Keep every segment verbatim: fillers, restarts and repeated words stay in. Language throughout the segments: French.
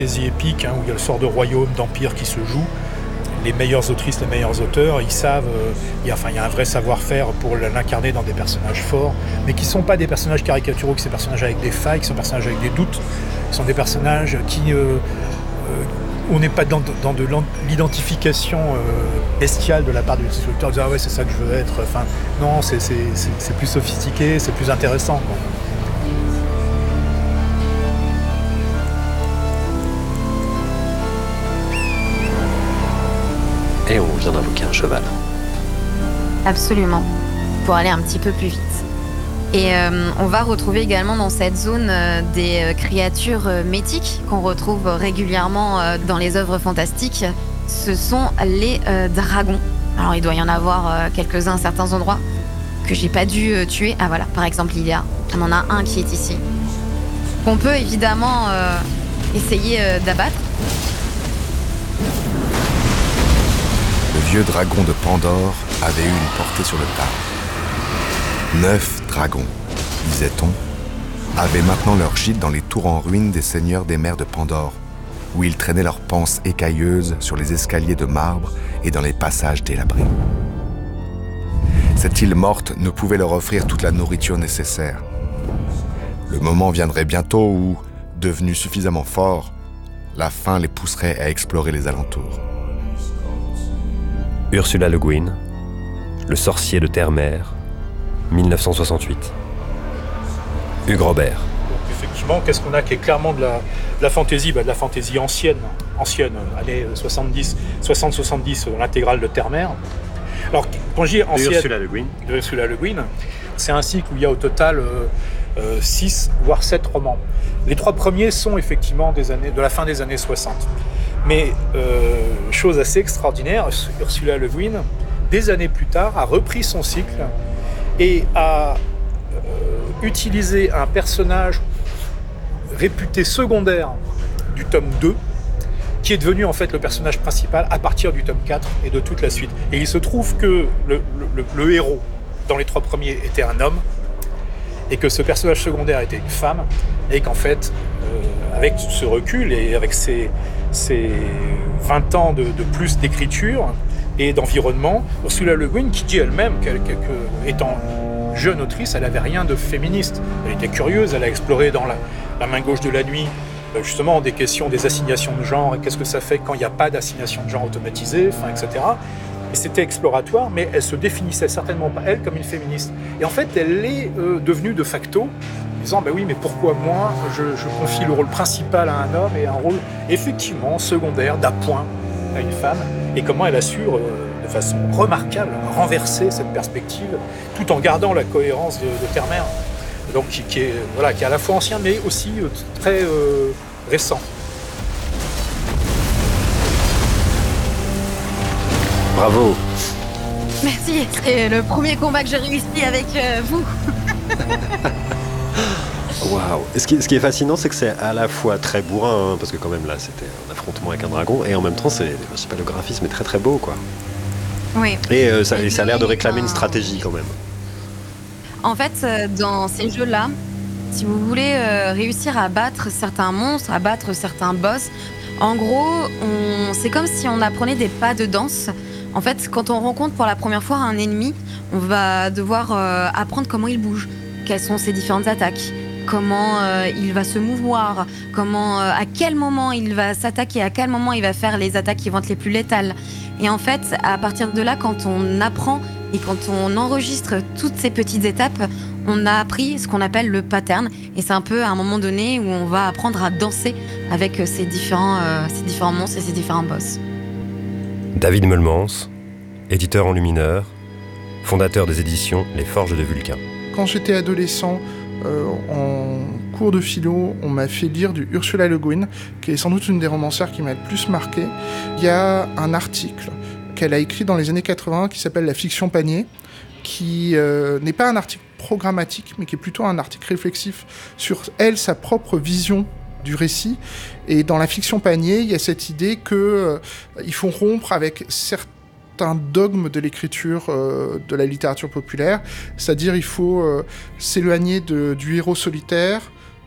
fantasy épique, hein, où il y a le sort de royaume, d'empire qui se joue. Les meilleures autrices, les meilleurs auteurs, ils savent, euh, il y a, enfin, il y a un vrai savoir-faire pour l'incarner dans des personnages forts, mais qui ne sont pas des personnages caricaturaux, qui sont des personnages avec des failles, qui sont des personnages avec des doutes, qui sont des personnages qui... Euh, euh, on n'est pas dans, dans de l'identification euh, bestiale de la part du auteur, disant ah ouais c'est ça que je veux être. Enfin, non, c'est, c'est, c'est, c'est plus sophistiqué, c'est plus intéressant, quoi. Et on vient d'invoquer un cheval. Absolument, pour aller un petit peu plus vite. Et euh, on va retrouver également dans cette zone euh, des euh, créatures euh, mythiques qu'on retrouve régulièrement euh, dans les œuvres fantastiques. Ce sont les euh, dragons. Alors il doit y en avoir euh, quelques-uns à certains endroits que j'ai pas dû euh, tuer. Ah voilà, par exemple il y a, on en a un qui est ici. Qu'on peut évidemment euh, essayer euh, d'abattre. Le vieux dragon de Pandore avait eu une portée sur le Tard. Neuf dragons, disait-on, avaient maintenant leur gîte dans les tours en ruine des seigneurs des mers de Pandore, où ils traînaient leurs panses écailleuses sur les escaliers de marbre et dans les passages délabrés. Cette île morte ne pouvait leur offrir toute la nourriture nécessaire. Le moment viendrait bientôt où, devenus suffisamment forts, la faim les pousserait à explorer les alentours. Ursula Le Guin, Le sorcier de Terre-Mer, dix-neuf cent soixante-huit. Hugues Robert. Donc, effectivement, qu'est-ce qu'on a qui est clairement de la, de la fantaisie, bah, de la fantaisie ancienne, ancienne, années soixante-dix, soixante soixante-dix, l'intégrale de Terre-Mer. Alors, quand je dis ancienne, Ursula Le Guin. de Ursula Le Guin, c'est un cycle où il y a au total euh, euh, six, voire sept romans. Les trois premiers sont effectivement des années, de la fin des années soixante. Mais, euh, chose assez extraordinaire, Ursula Le Guin, des années plus tard, a repris son cycle et a euh, utilisé un personnage réputé secondaire du tome deux, qui est devenu en fait le personnage principal à partir du tome quatre et de toute la suite. Et il se trouve que le, le, le héros dans les trois premiers était un homme, et que ce personnage secondaire était une femme, et qu'en fait, euh, avec ce recul et avec ses, ses vingt ans de, de plus d'écriture et d'environnement, Ursula Le Guin, qui dit elle-même qu'étant jeune autrice, elle n'avait rien de féministe. Elle était curieuse, elle a exploré dans la, la main gauche de la nuit, justement des questions des assignations de genre, et qu'est-ce que ça fait quand il n'y a pas d'assignation de genre automatisée, enfin, et cetera. Et c'était exploratoire, mais elle se définissait certainement pas, elle, comme une féministe. Et en fait, elle est euh, devenue de facto, en disant, ben oui, mais pourquoi moi, je, je confie le rôle principal à un homme et un rôle, effectivement, secondaire, d'appoint à une femme, et comment elle assure, euh, de façon remarquable, renverser cette perspective, tout en gardant la cohérence de, de Terre-Mer, donc qui, qui, est, voilà, qui est à la fois ancien, mais aussi euh, très euh, récent. Bravo. Merci, c'est le premier combat que j'ai réussi avec euh, vous. Waouh. Ce qui, ce qui est fascinant, c'est que c'est à la fois très bourrin, hein, parce que quand même là, c'était un affrontement avec un dragon, et en même temps, c'est, je sais pas, le graphisme est très très beau, quoi. Oui. Et, euh, ça, et ça a l'air de réclamer une stratégie quand même. En fait, euh, dans ces jeux-là, si vous voulez euh, réussir à battre certains monstres, à battre certains boss, en gros, on... c'est comme si on apprenait des pas de danse. En fait, quand on rencontre pour la première fois un ennemi, on va devoir euh, apprendre comment il bouge, quelles sont ses différentes attaques, comment euh, il va se mouvoir, comment, euh, à quel moment il va s'attaquer, à quel moment il va faire les attaques qui vont être les plus létales. Et en fait, à partir de là, quand on apprend et quand on enregistre toutes ces petites étapes, on a appris ce qu'on appelle le pattern. Et c'est un peu à un moment donné où on va apprendre à danser avec ces différents, euh, ces différents monstres et ces différents boss. David Meulemans, éditeur en Lumineur, fondateur des éditions Les Forges de Vulcain. Quand j'étais adolescent, euh, en cours de philo, on m'a fait lire du Ursula Le Guin, qui est sans doute une des romancières qui m'a le plus marqué. Il y a un article qu'elle a écrit dans les années quatre-vingts qui s'appelle La fiction panier, qui euh, n'est pas un article programmatique, mais qui est plutôt un article réflexif sur elle, sa propre vision du récit. Et dans La fiction panier, il y a cette idée qu'il euh, faut rompre avec certains dogmes de l'écriture euh, de la littérature populaire, c'est-à-dire il faut euh, s'éloigner de, du héros solitaire,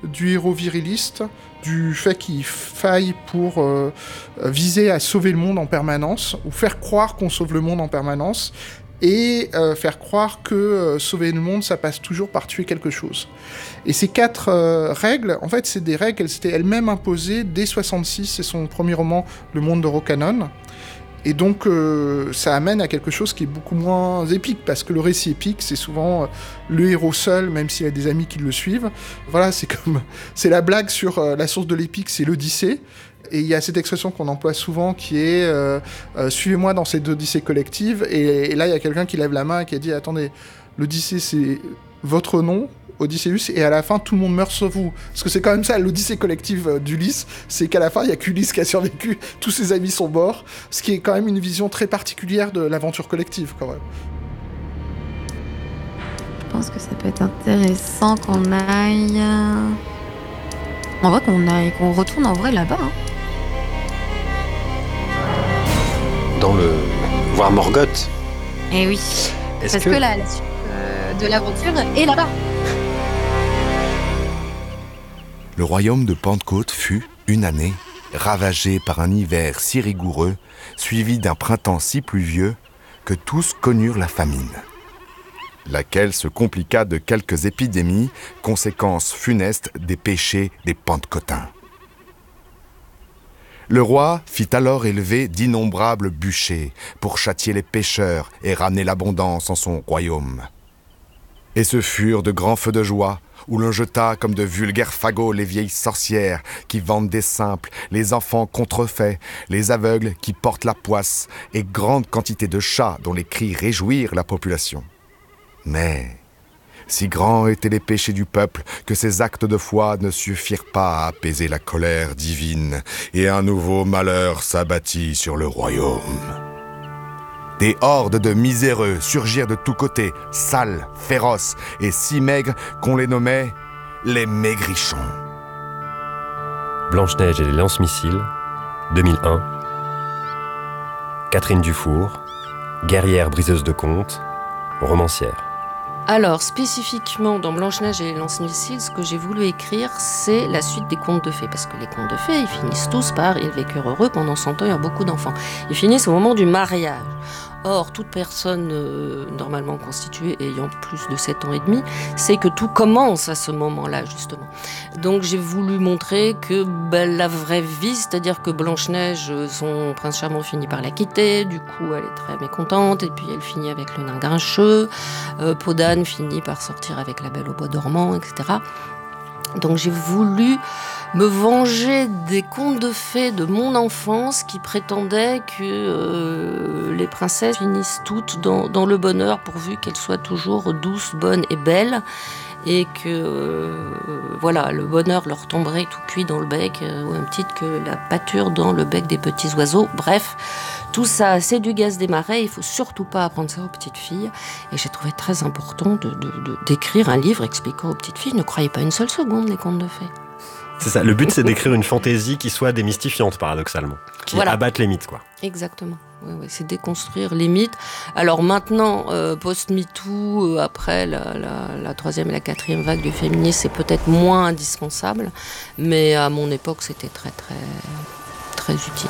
du héros viriliste, du fait qu'il faille pour euh, viser à sauver le monde en permanence, ou faire croire qu'on sauve le monde en permanence, et euh, faire croire que euh, sauver le monde, ça passe toujours par tuer quelque chose. Et ces quatre euh, règles, en fait, c'est des règles qu'elle s'était elle-même imposées dès soixante-six, c'est son premier roman, Le Monde de Rocanon. Et donc, euh, ça amène à quelque chose qui est beaucoup moins épique, parce que le récit épique, c'est souvent euh, le héros seul, même s'il a des amis qui le suivent. Voilà, c'est comme, c'est la blague sur euh, la source de l'épique, c'est l'Odyssée. Et il y a cette expression qu'on emploie souvent qui est euh, euh, « suivez-moi dans cette Odyssée collective ». Et, et là, il y a quelqu'un qui lève la main et qui a dit « attendez, l'Odyssée, c'est votre nom ?» Odysseus, et à la fin, tout le monde meurt sauf vous. Parce que c'est quand même ça, l'Odyssée collective d'Ulysse, c'est qu'à la fin, il n'y a qu'Ulysse qui a survécu, tous ses amis sont morts, ce qui est quand même une vision très particulière de l'aventure collective, quand même. Je pense que ça peut être intéressant qu'on aille... En vrai, qu'on aille, qu'on retourne en vrai là-bas. Hein. Dans le... voir Morgoth. Eh oui, Est-ce parce que, que la, la suite euh, de l'aventure est là-bas. Le royaume de Pentecôte fut, une année, ravagé par un hiver si rigoureux, suivi d'un printemps si pluvieux, que tous connurent la famine, laquelle se compliqua de quelques épidémies, conséquences funestes des péchés des Pentecôtains. Le roi fit alors élever d'innombrables bûchers pour châtier les pécheurs et ramener l'abondance en son royaume. Et ce furent de grands feux de joie, où l'on jeta comme de vulgaires fagots les vieilles sorcières qui vendent des simples, les enfants contrefaits, les aveugles qui portent la poisse, et grande quantité de chats dont les cris réjouirent la population. Mais si grands étaient les péchés du peuple que ces actes de foi ne suffirent pas à apaiser la colère divine, et un nouveau malheur s'abattit sur le royaume. Des hordes de miséreux surgirent de tous côtés, sales, féroces et si maigres qu'on les nommait les maigrichons. Blanche-Neige et les lance-missiles, deux mille un. Catherine Dufour, guerrière briseuse de contes, romancière. Alors, spécifiquement dans Blanche-Neige et les lance-missiles, ce que j'ai voulu écrire, c'est la suite des contes de fées. Parce que les contes de fées, ils finissent tous par « ils vécurent heureux, pendant cent ans, il y a beaucoup d'enfants ». Ils finissent au moment du mariage. Or, toute personne euh, normalement constituée ayant plus de sept ans et demi, c'est que tout commence à ce moment-là, justement. Donc j'ai voulu montrer que ben, la vraie vie, c'est-à-dire que Blanche-Neige, son prince charmant finit par la quitter, du coup elle est très mécontente, et puis elle finit avec le nain grincheux, euh, Peau d'âne finit par sortir avec la belle au bois dormant, et cetera. Donc j'ai voulu me venger des contes de fées de mon enfance qui prétendaient que euh, les princesses finissent toutes dans, dans le bonheur pourvu qu'elles soient toujours douces, bonnes et belles, et que euh, voilà, le bonheur leur tomberait tout cuit dans le bec, euh, au même titre que la pâture dans le bec des petits oiseaux. Bref, tout ça, c'est du gaz des marais, il ne faut surtout pas apprendre ça aux petites filles. Et j'ai trouvé très important de, de, de, d'écrire un livre expliquant aux petites filles, ne croyez pas une seule seconde les contes de fées. C'est ça, le but c'est d'écrire une fantaisie qui soit démystifiante paradoxalement, qui voilà. abatte les mythes, quoi. Exactement, oui, oui, c'est déconstruire les mythes. Alors maintenant, euh, post-MeToo, euh, après la, la, la troisième et la quatrième vague du féminisme, c'est peut-être moins indispensable, mais à mon époque c'était très très très utile.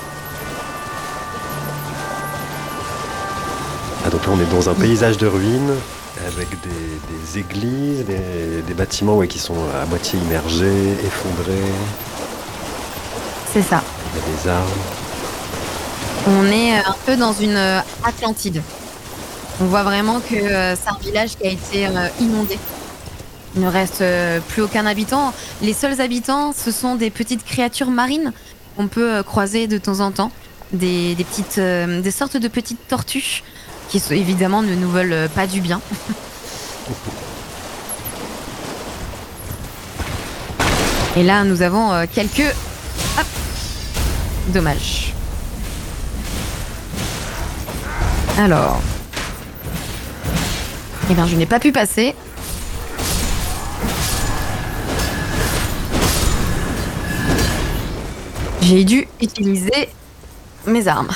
Ah, donc là on est dans un paysage de ruines, avec des, des églises, des, des bâtiments ouais, qui sont à moitié immergés, effondrés. C'est ça. Il y a des arbres. On est un peu dans une Atlantide. On voit vraiment que c'est un village qui a été inondé. Il ne reste plus aucun habitant. Les seuls habitants, ce sont des petites créatures marines qu'on peut croiser de temps en temps. Des, des, petites, des sortes de petites tortues qui évidemment ne nous veulent pas du bien. Et là, nous avons quelques... Hop, dommages. Alors... Eh bien, je n'ai pas pu passer. J'ai dû utiliser mes armes.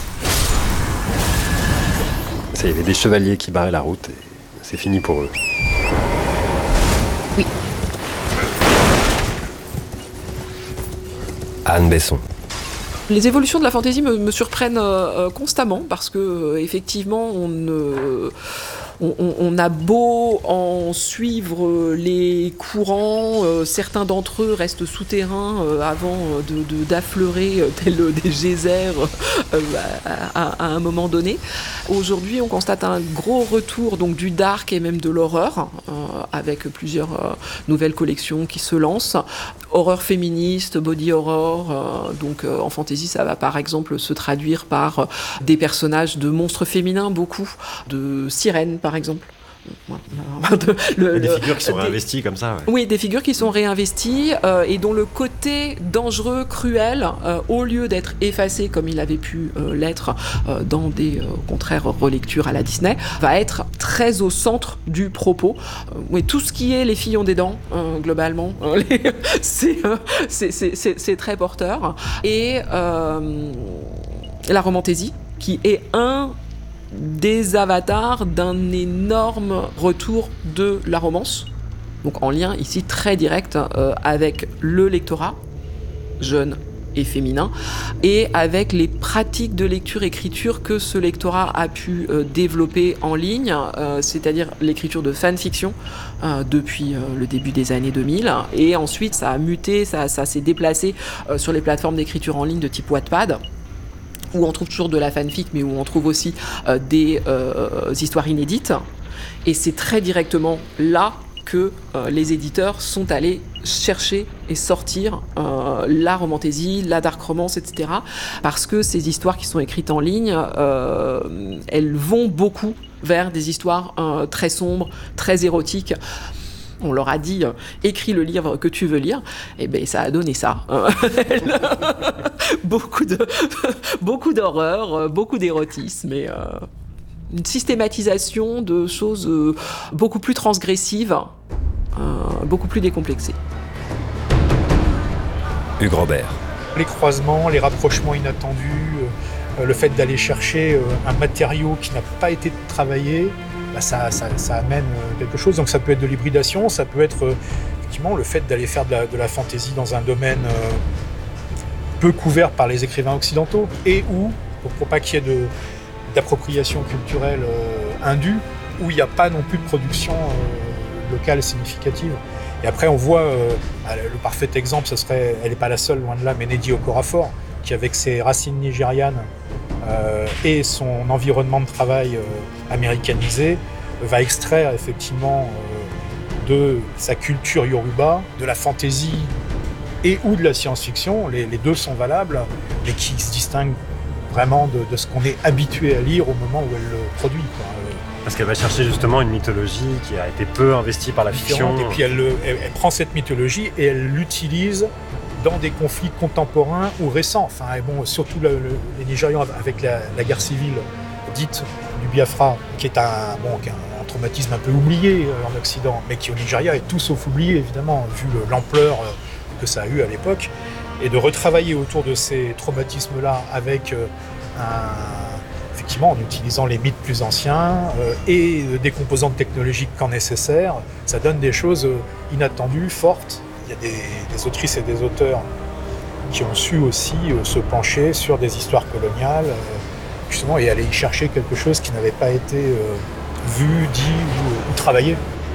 Il y avait des chevaliers qui barraient la route et c'est fini pour eux. Oui. Anne Besson. Les évolutions de la fantaisie me, me surprennent euh, constamment parce que euh, effectivement on ne... On, on, on a beau en suivre les courants, euh, certains d'entre eux restent souterrains euh, avant de, de, d'affleurer euh, tels des geysers euh, à, à, à un moment donné. Aujourd'hui, on constate un gros retour donc, du dark et même de l'horreur, euh, avec plusieurs euh, nouvelles collections qui se lancent. Horreur féministe, body horror, euh, donc euh, en fantasy, ça va par exemple se traduire par euh, des personnages de monstres féminins, beaucoup, de sirènes par exemple. Le, des figures qui sont des, réinvesties comme ça. Ouais. Oui, des figures qui sont réinvesties euh, et dont le côté dangereux, cruel, euh, au lieu d'être effacé comme il avait pu euh, l'être euh, dans des, euh, au contraire, relectures à la Disney, va être très au centre du propos. Euh, oui, tout ce qui est les filles ont des dents, euh, globalement, euh, les, c'est, euh, c'est, c'est, c'est, c'est très porteur. Et euh, la romantaisie, qui est un des avatars d'un énorme retour de la romance, donc en lien ici très direct euh, avec le lectorat jeune et féminin, et avec les pratiques de lecture-écriture que ce lectorat a pu euh, développer en ligne, euh, c'est-à-dire l'écriture de fanfiction euh, depuis euh, le début des années deux mille, et ensuite ça a muté, ça, ça s'est déplacé euh, sur les plateformes d'écriture en ligne de type Wattpad, où on trouve toujours de la fanfic, mais où on trouve aussi euh, des euh, histoires inédites. Et c'est très directement là que euh, les éditeurs sont allés chercher et sortir euh, la romantaisie, la dark romance, et cetera. Parce que ces histoires qui sont écrites en ligne, euh, elles vont beaucoup vers des histoires euh, très sombres, très érotiques. On leur a dit euh, « écris le livre que tu veux lire », et bien ça a donné ça. beaucoup, de, beaucoup d'horreur, beaucoup d'érotisme et euh, une systématisation de choses euh, beaucoup plus transgressives, euh, beaucoup plus décomplexées. Hugues Robert. Les croisements, les rapprochements inattendus, euh, le fait d'aller chercher euh, un matériau qui n'a pas été travaillé, bah ça, ça, ça amène quelque chose. Donc ça peut être de l'hybridation, ça peut être euh, effectivement le fait d'aller faire de la, de la fantaisie dans un domaine euh, peu couvert par les écrivains occidentaux, et où, pour, pour pas qu'il y ait de, d'appropriation culturelle euh, indue, où il n'y a pas non plus de production euh, locale significative. Et après on voit, euh, le parfait exemple, ce serait, elle n'est pas la seule, loin de là, mais Nnedi Okorafor, qui avec ses racines nigérianes euh, et son environnement de travail euh, américanisé, va extraire effectivement euh, de sa culture yoruba, de la fantaisie et ou de la science-fiction, les, les deux sont valables, mais qui se distinguent vraiment de, de ce qu'on est habitué à lire au moment où elle le produit, quoi. Parce qu'elle va chercher justement une mythologie qui a été peu investie par la fiction. Et puis elle, le, elle, elle prend cette mythologie et elle l'utilise dans des conflits contemporains ou récents. Enfin, et bon, surtout le, le, les Nigérians avec la, la guerre civile dite du Biafra, qui est un, bon, qui est un, un traumatisme un peu oublié en Occident, mais qui au Nigeria est tout sauf oublié, évidemment, vu le, l'ampleur que ça a eu à l'époque. Et de retravailler autour de ces traumatismes-là avec un... effectivement, en utilisant les mythes plus anciens euh, et des composantes technologiques quand nécessaire, ça donne des choses euh, inattendues, fortes. Il y a des, des autrices et des auteurs qui ont su aussi euh, se pencher sur des histoires coloniales, euh, justement, et aller y chercher quelque chose qui n'avait pas été euh, vu, dit ou, ou travaillé.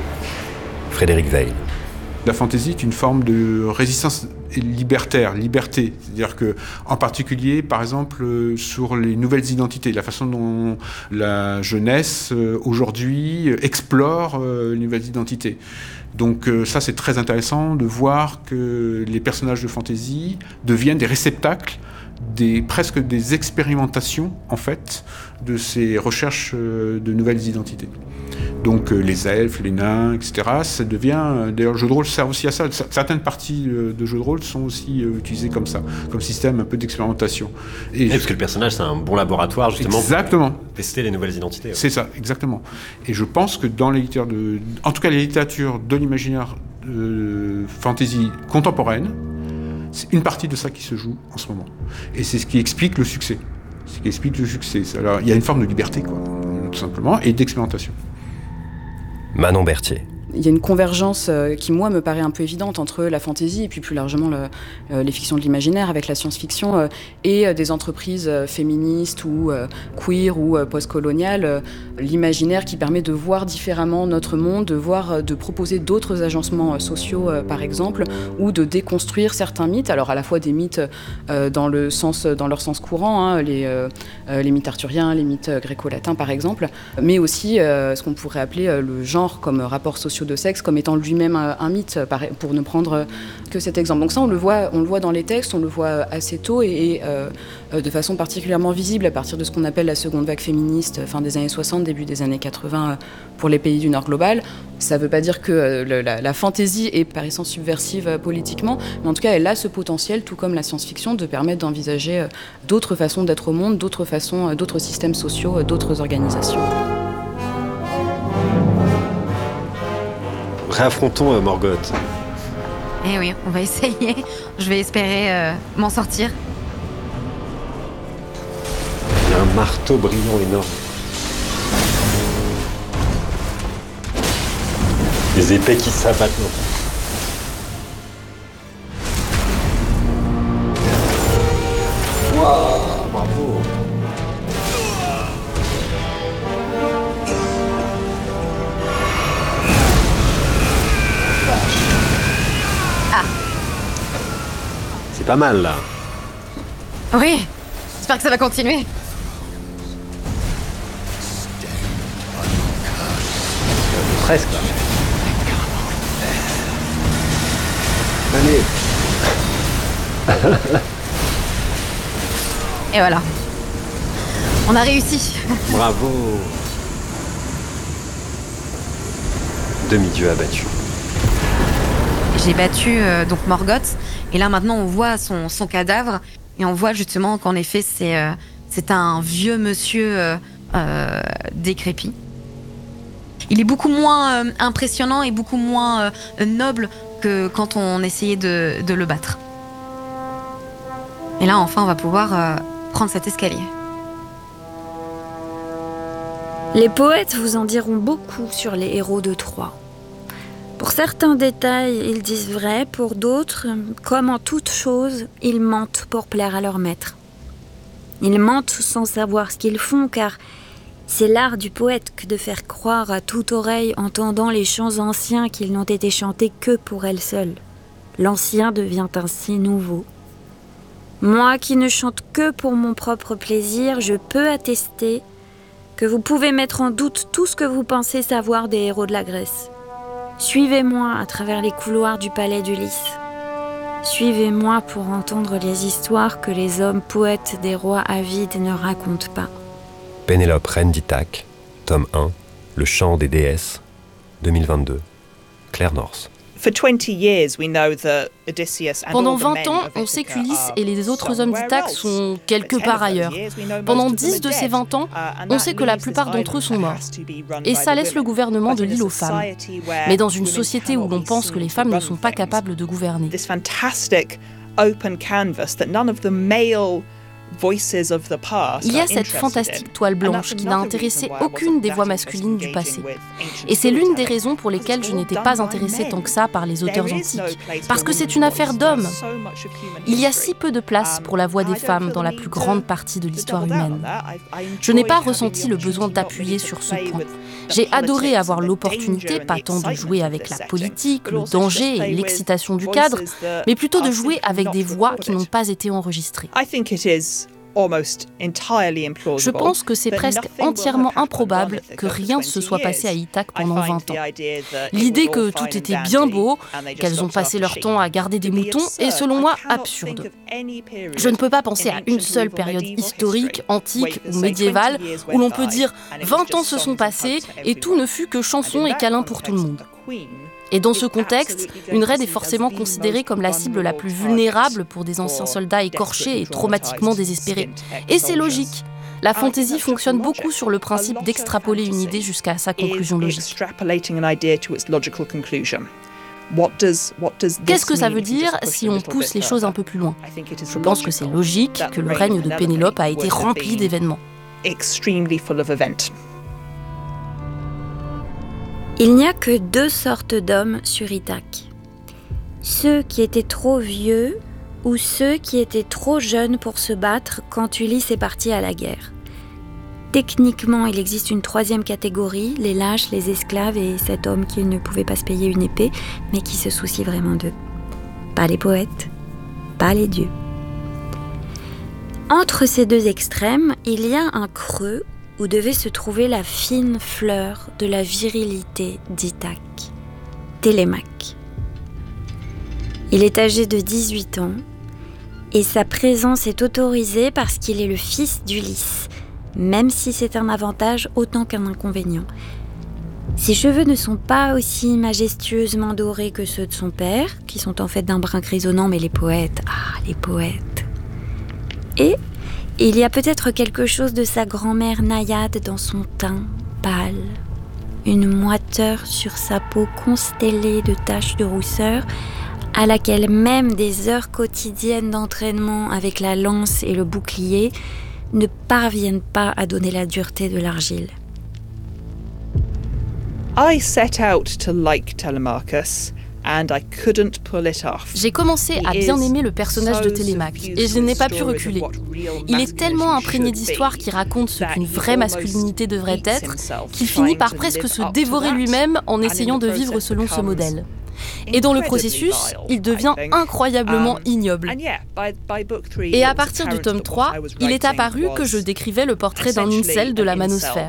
Frédéric Weil. La fantaisie est une forme de résistance libertaire, liberté. C'est-à-dire que, en particulier, par exemple, euh, sur les nouvelles identités, la façon dont la jeunesse, euh, aujourd'hui, euh, explore euh, les nouvelles identités. Donc euh, ça, c'est très intéressant de voir que les personnages de fantaisie deviennent des réceptacles, des, presque des expérimentations, en fait, de ces recherches euh, de nouvelles identités. Donc euh, les elfes, les nains, et cetera. Ça devient... Euh, d'ailleurs, le jeu de rôle sert aussi à ça. Certaines parties euh, de jeux de rôle sont aussi euh, utilisées comme ça, comme système un peu d'expérimentation. Et, et parce que le personnage, c'est un bon laboratoire, justement, exactement, pour tester les nouvelles identités. Ouais. C'est ça, exactement. Et je pense que dans les littératures de... En tout cas, les littératures de l'imaginaire euh, fantasy contemporaine, c'est une partie de ça qui se joue en ce moment. Et c'est ce qui explique le succès. Ce qui explique le succès. Alors, il y a une forme de liberté, quoi, tout simplement, et d'expérimentation. Manon Berthier. Il y a une convergence euh, qui, moi, me paraît un peu évidente entre la fantaisie et puis plus largement le, euh, les fictions de l'imaginaire avec la science-fiction euh, et euh, des entreprises euh, féministes ou euh, queer ou euh, post-coloniales. Euh, l'imaginaire qui permet de voir différemment notre monde, de, voir, euh, de proposer d'autres agencements euh, sociaux, euh, par exemple, ou de déconstruire certains mythes. Alors, à la fois des mythes euh, dans, le sens, dans leur sens courant, hein, les, euh, les mythes arthuriens, les mythes gréco-latins, par exemple, mais aussi euh, ce qu'on pourrait appeler euh, le genre comme rapport social de sexe comme étant lui-même un, un mythe, pour ne prendre que cet exemple. Donc ça, on le voit, on le voit dans les textes, on le voit assez tôt et, et euh, de façon particulièrement visible à partir de ce qu'on appelle la seconde vague féministe, fin des années soixante, début des années quatre-vingts pour les pays du Nord global. Ça ne veut pas dire que euh, le, la, la fantaisie est par essence subversive euh, politiquement, mais en tout cas, elle a ce potentiel, tout comme la science-fiction, de permettre d'envisager euh, d'autres façons d'être au monde, d'autres façons, euh, d'autres systèmes sociaux, euh, d'autres organisations. Réaffrontons euh, Morgoth. Eh oui, on va essayer. Je vais espérer euh, m'en sortir. Il y a un marteau brillant énorme. Des épées qui s'abattent. Waouh, bravo. Ah. C'est pas mal là. Oui, j'espère que ça va continuer. Presque. Allez. Et voilà. On a réussi. Bravo. Demi-dieu abattu. J'ai battu euh, donc Morgoth. Et là maintenant on voit son, son cadavre. Et on voit justement qu'en effet c'est, euh, c'est un vieux monsieur euh, euh, décrépit. Il est beaucoup moins euh, impressionnant et beaucoup moins euh, noble que quand on essayait de, de le battre. Et là, enfin, on va pouvoir euh, prendre cet escalier. Les poètes vous en diront beaucoup sur les héros de Troie. Pour certains détails, ils disent vrai, pour d'autres, comme en toute chose, ils mentent pour plaire à leur maître. Ils mentent sans savoir ce qu'ils font, car c'est l'art du poète que de faire croire à toute oreille entendant les chants anciens qu'ils n'ont été chantés que pour elle seule. L'ancien devient ainsi nouveau. Moi qui ne chante que pour mon propre plaisir, je peux attester que vous pouvez mettre en doute tout ce que vous pensez savoir des héros de la Grèce. Suivez-moi à travers les couloirs du palais d'Ulysse. Suivez-moi pour entendre les histoires que les hommes poètes des rois avides ne racontent pas. Pénélope, reine d'Ithaque, tome un, Le chant des déesses, deux mille vingt-deux, Claire North. Pendant vingt ans, on sait qu'Ulysse et les autres hommes d'Ithaque sont quelque part ailleurs. Pendant dix de ces vingt ans, on sait que la plupart d'entre eux sont morts. Et ça laisse le gouvernement de l'île aux femmes. Mais dans une société où l'on pense que les femmes ne sont pas capables de gouverner. Il y a cette fantastique toile blanche qui n'a intéressé aucune des voix masculines du passé. Et c'est l'une des raisons pour lesquelles je n'étais pas intéressée tant que ça par les auteurs antiques. Parce que c'est une affaire d'hommes. Il y a si peu de place pour la voix des femmes dans la plus grande partie de l'histoire humaine. Je n'ai pas ressenti le besoin d'appuyer sur ce point. J'ai adoré avoir l'opportunité, pas tant de jouer avec la politique, le danger et l'excitation du cadre, mais plutôt de jouer avec des voix qui n'ont pas été enregistrées. Je pense que c'est presque entièrement improbable que rien ne se soit passé à Ithaque pendant vingt ans. L'idée que tout était bien beau, qu'elles ont passé leur temps à garder des moutons, est selon moi absurde. Je ne peux pas penser à une seule période historique, antique ou médiévale où l'on peut dire vingt ans se sont passés et tout ne fut que chansons et câlins pour tout le monde. Et dans ce contexte, une reine est forcément considérée comme la cible la plus vulnérable pour des anciens soldats écorchés et traumatiquement désespérés. Et c'est logique. La fantaisie fonctionne beaucoup sur le principe d'extrapoler une idée jusqu'à sa conclusion logique. Qu'est-ce que ça veut dire si on pousse les choses un peu plus loin ? Je pense que c'est logique que le règne de Pénélope a été rempli d'événements. Il n'y a que deux sortes d'hommes sur Ithaque. Ceux qui étaient trop vieux ou ceux qui étaient trop jeunes pour se battre quand Ulysse est parti à la guerre. Techniquement, il existe une troisième catégorie, les lâches, les esclaves et cet homme qui ne pouvait pas se payer une épée, mais qui se soucie vraiment d'eux. Pas les poètes, pas les dieux. Entre ces deux extrêmes, il y a un creux où devait se trouver la fine fleur de la virilité d'Ithaque, Télémaque. Il est âgé de dix-huit ans et sa présence est autorisée parce qu'il est le fils d'Ulysse, même si c'est un avantage autant qu'un inconvénient. Ses cheveux ne sont pas aussi majestueusement dorés que ceux de son père, qui sont en fait d'un brun grisonnant, mais les poètes, ah, les poètes. Et il y a peut-être quelque chose de sa grand-mère naïade dans son teint pâle, une moiteur sur sa peau constellée de taches de rousseur, à laquelle même des heures quotidiennes d'entraînement avec la lance et le bouclier ne parviennent pas à donner la dureté de l'argile. I set out to like Telemachus and I couldn't pull it off. J'ai commencé à bien aimer le personnage de Télémaque et je n'ai pas pu reculer. Il est tellement imprégné d'histoires qui racontent ce qu'une vraie masculinité devrait être qu'il finit par presque se dévorer lui-même en essayant de vivre selon ce modèle. Et dans le processus, il devient incroyablement ignoble. Et à partir du tome trois, il est apparu que je décrivais le portrait d'un incel de la manosphère.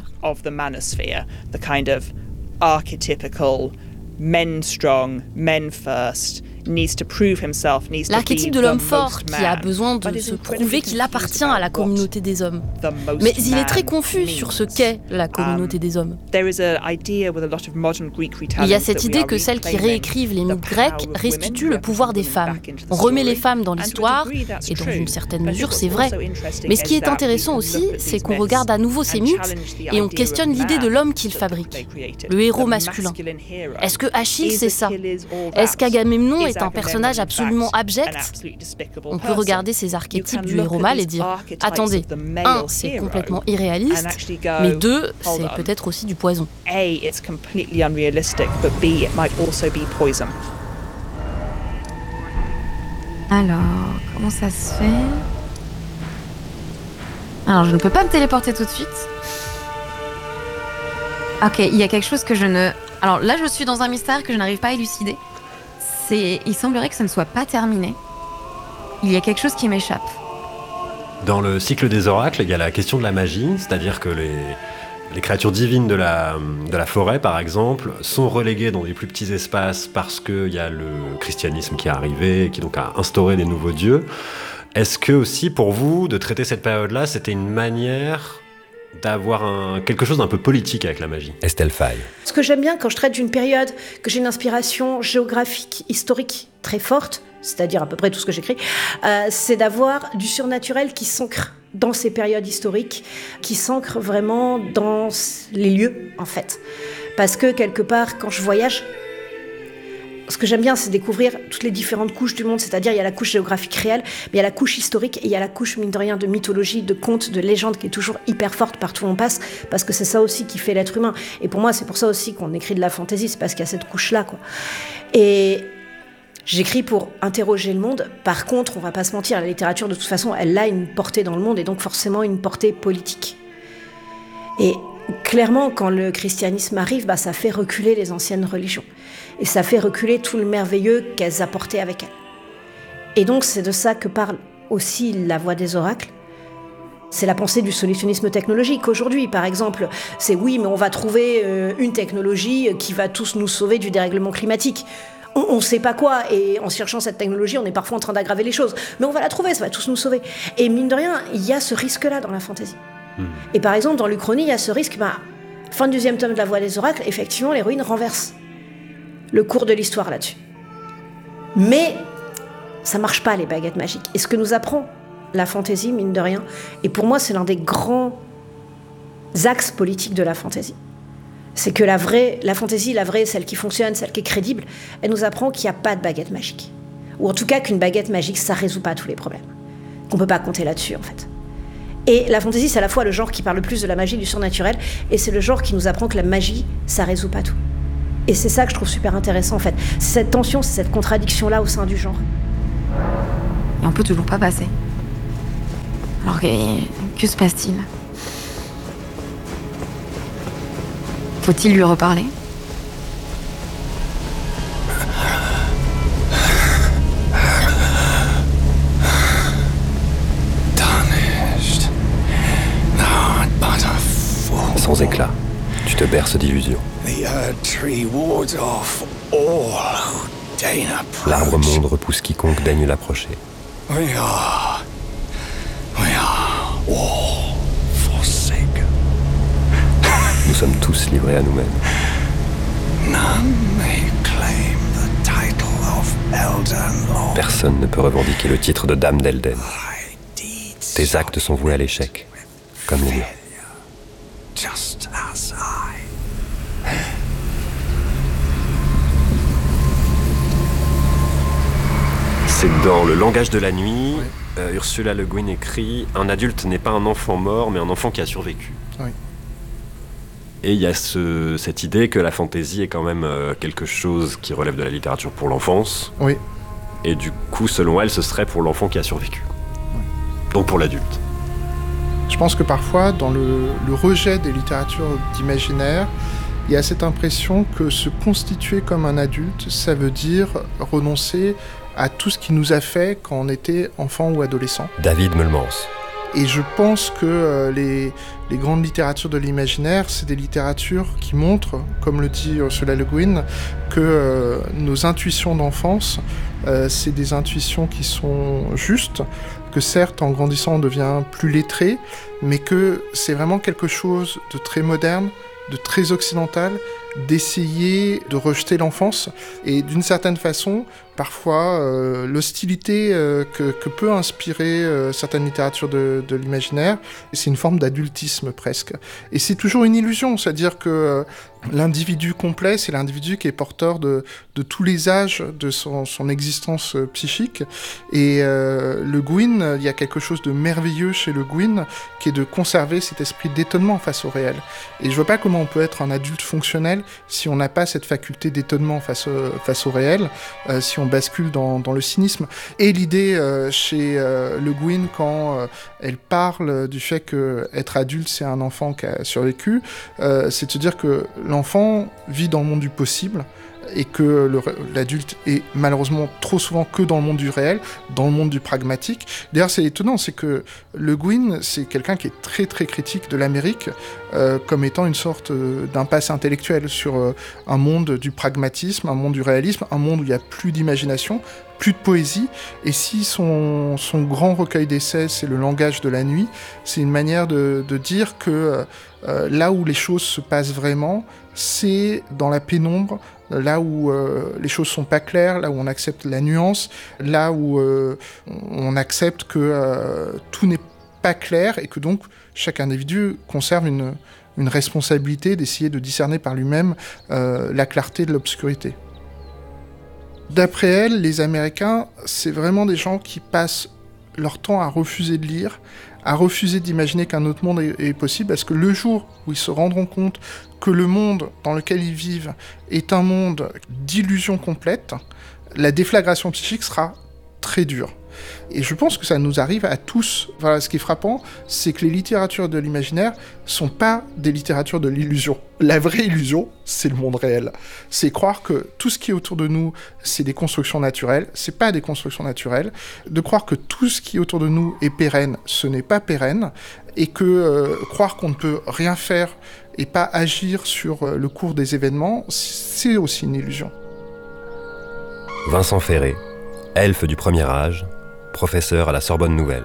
Men strong, men first, needs to prove himself, needs to be l'archétype de l'homme the fort most qui a man. besoin de se prouver qu'il appartient à la communauté des hommes. Mais il est très confus sur ce qu'est la communauté des hommes. There is a idea with a lot of modern Greek Il y a retellings cette that we idée are que celles qui reclaiming réécrivent les mythes the grecs power of restituent women, le pouvoir des bringing femmes. back into the On remet story. les femmes dans And to a l'histoire, degree, that's et dans true. une certaine But mesure, what's c'est vrai. also interesting Mais ce qui is est that we intéressant can aussi, look at c'est these qu'on myths regarde à nouveau ces and mythes challenge the et on idea questionne of l'idée de man l'homme qu'ils that fabriquent, they created. le héros The masculin. masculine hero. Est-ce que Achille, Is c'est ça? Achilles all Est-ce that? qu'Agamemnon Is est un Agamemnon, personnage in absolument fact, an abject? absolutely despicable On peut person? regarder ces You archétypes can du look héros at mâle et these dire archetypes attendez, of the male un, c'est hero complètement and irréaliste, actually go, mais deux, hold c'est on. peut-être aussi du poison. A, it's completely unrealistic, but B, it might also be poison. Alors, comment ça se fait? Alors, je ne peux pas me téléporter tout de suite. Ok, il y a quelque chose que je ne... Alors là, je suis dans un mystère que je n'arrive pas à élucider. C'est... Il semblerait que ça ne soit pas terminé. Il y a quelque chose qui m'échappe. Dans le cycle des oracles, il y a la question de la magie, c'est-à-dire que les, les créatures divines de la, de la forêt, par exemple, sont reléguées dans des plus petits espaces parce qu'il y a le christianisme qui est arrivé, qui donc a instauré des nouveaux dieux. Est-ce que aussi, pour vous, de traiter cette période-là, c'était une manière d'avoir un, quelque chose d'un peu politique avec la magie? Estelle Faye. Ce que j'aime bien quand je traite d'une période, que j'ai une inspiration géographique, historique très forte, c'est-à-dire à peu près tout ce que j'écris, euh, c'est d'avoir du surnaturel qui s'ancre dans ces périodes historiques, qui s'ancre vraiment dans les lieux, en fait. Parce que, quelque part, quand je voyage, ce que j'aime bien, c'est découvrir toutes les différentes couches du monde, c'est-à-dire il y a la couche géographique réelle, mais il y a la couche historique et il y a la couche, mine de rien, de mythologie, de contes, de légendes qui est toujours hyper forte partout où on passe, parce que c'est ça aussi qui fait l'être humain. Et pour moi, c'est pour ça aussi qu'on écrit de la fantaisie, c'est parce qu'il y a cette couche-là, quoi. Et j'écris pour interroger le monde. Par contre, on va pas se mentir, la littérature, de toute façon, elle a une portée dans le monde et donc forcément une portée politique. Et clairement, quand le christianisme arrive, bah, ça fait reculer les anciennes religions. Et ça fait reculer tout le merveilleux qu'elles apportaient avec elles. Et donc, c'est de ça que parle aussi la voix des oracles. C'est la pensée du solutionnisme technologique. Aujourd'hui, par exemple, c'est oui, mais on va trouver euh, une technologie qui va tous nous sauver du dérèglement climatique. On ne sait pas quoi, et en cherchant cette technologie, on est parfois en train d'aggraver les choses. Mais on va la trouver, ça va tous nous sauver. Et mine de rien, il y a ce risque-là dans la fantaisie. Mmh. Et par exemple, dans l'Uchronie, il y a ce risque, bah, fin du deuxième tome de la Voix des Oracles, effectivement, l'héroïne renverse le cours de l'histoire là-dessus. Mais ça marche pas, les baguettes magiques. Et ce que nous apprend la fantaisie, mine de rien, et pour moi, c'est l'un des grands axes politiques de la fantaisie. C'est que la vraie, la fantaisie, la vraie, celle qui fonctionne, celle qui est crédible, elle nous apprend qu'il n'y a pas de baguette magique. Ou en tout cas qu'une baguette magique, ça résout pas tous les problèmes. Qu'on peut pas compter là-dessus, en fait. Et la fantaisie, c'est à la fois le genre qui parle le plus de la magie, du surnaturel, et c'est le genre qui nous apprend que la magie, ça résout pas tout. Et c'est ça que je trouve super intéressant en fait. C'est cette tension, c'est cette contradiction-là au sein du genre. Et on peut toujours pas passer. Alors que, que se passe-t-il ? Faut-il lui reparler ? Sans éclat, tu te berces d'illusions. L'arbre monde repousse quiconque daigne l'approcher. Nous sommes tous livrés à nous-mêmes. Personne ne peut revendiquer le titre de Dame d'Elden. Tes actes sont voués à l'échec, comme les miens. C'est dans Le langage de la nuit, oui. euh, Ursula Le Guin écrit « Un adulte n'est pas un enfant mort, mais un enfant qui a survécu oui. ». Et il y a ce, cette idée que la fantaisie est quand même euh, quelque chose qui relève de la littérature pour l'enfance. Oui. Et du coup, selon elle, ce serait pour l'enfant qui a survécu. Oui. Donc pour l'adulte. Je pense que parfois, dans le, le rejet des littératures d'imaginaire, il y a cette impression que se constituer comme un adulte, ça veut dire renoncer à tout ce qui nous a fait quand on était enfant ou adolescent. David Meulemans. Et je pense que euh, les, les grandes littératures de l'imaginaire, c'est des littératures qui montrent, comme le dit Ursula Le Guin, que euh, nos intuitions d'enfance, euh, c'est des intuitions qui sont justes, que certes, en grandissant, on devient plus lettré, mais que c'est vraiment quelque chose de très moderne, de très occidental, d'essayer de rejeter l'enfance. Et d'une certaine façon, parfois, euh, l'hostilité euh, que, que peut inspirer euh, certaines littératures de, de l'imaginaire, c'est une forme d'adultisme presque. Et c'est toujours une illusion, c'est-à-dire que euh, l'individu complet, c'est l'individu qui est porteur de, de tous les âges de son, son existence euh, psychique. Et euh, Le Guin, il y a quelque chose de merveilleux chez Le Guin, qui est de conserver cet esprit d'étonnement face au réel. Et je vois pas comment on peut être un adulte fonctionnel si on n'a pas cette faculté d'étonnement face au, face au réel, euh, si on bascule dans, dans le cynisme. Et l'idée euh, chez euh, Le Guin, quand euh, elle parle du fait qu'être adulte, c'est un enfant qui a survécu, euh, c'est de se dire que l'enfant vit dans le monde du possible, et que le, l'adulte est malheureusement trop souvent que dans le monde du réel, dans le monde du pragmatique. D'ailleurs, c'est étonnant, c'est que Le Guin, c'est quelqu'un qui est très très critique de l'Amérique, euh, comme étant une sorte euh, d'impasse intellectuelle sur euh, un monde du pragmatisme, un monde du réalisme, un monde où il n'y a plus d'imagination, plus de poésie. Et si son, son grand recueil d'essais, c'est Le langage de la nuit, c'est une manière de, de dire que euh, là où les choses se passent vraiment, c'est dans la pénombre, là où euh, les choses sont pas claires, là où on accepte la nuance, là où euh, on accepte que euh, tout n'est pas clair et que donc chaque individu conserve une, une responsabilité d'essayer de discerner par lui-même euh, la clarté de l'obscurité. D'après elle, les Américains, c'est vraiment des gens qui passent leur temps à refuser de lire, à refuser d'imaginer qu'un autre monde est, est possible, parce que le jour où ils se rendront compte que le monde dans lequel ils vivent est un monde d'illusion complète, la déflagration psychique sera très dure. Et je pense que ça nous arrive à tous. Voilà, ce qui est frappant, c'est que les littératures de l'imaginaire sont pas des littératures de l'illusion. La vraie illusion, c'est le monde réel. C'est croire que tout ce qui est autour de nous, c'est des constructions naturelles. C'est pas des constructions naturelles. De croire que tout ce qui est autour de nous est pérenne, ce n'est pas pérenne. Et que euh, croire qu'on ne peut rien faire et pas agir sur euh, le cours des événements, c'est aussi une illusion. Vincent Ferré, elfe du premier âge, professeur à la Sorbonne Nouvelle.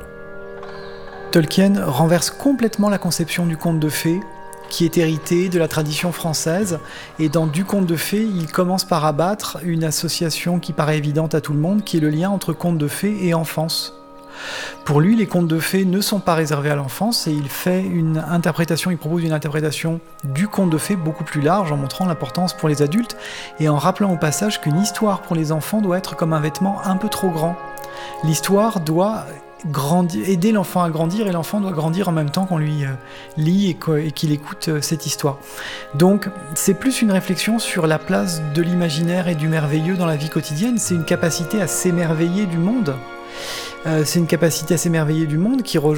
Tolkien renverse complètement la conception du conte de fées, qui est hérité de la tradition française, et dans Du conte de fées, il commence par abattre une association qui paraît évidente à tout le monde, qui est le lien entre conte de fées et enfance. Pour lui, les contes de fées ne sont pas réservés à l'enfance, et il fait une interprétation, il propose une interprétation du conte de fées beaucoup plus large, en montrant l'importance pour les adultes, et en rappelant au passage qu'une histoire pour les enfants doit être comme un vêtement un peu trop grand. L'histoire doit grandi- aider l'enfant à grandir, et l'enfant doit grandir en même temps qu'on lui euh, lit et, qu'- et qu'il écoute euh, cette histoire. Donc c'est plus une réflexion sur la place de l'imaginaire et du merveilleux dans la vie quotidienne. C'est une capacité à s'émerveiller du monde. Euh, c'est une capacité à s'émerveiller du monde qui rejoint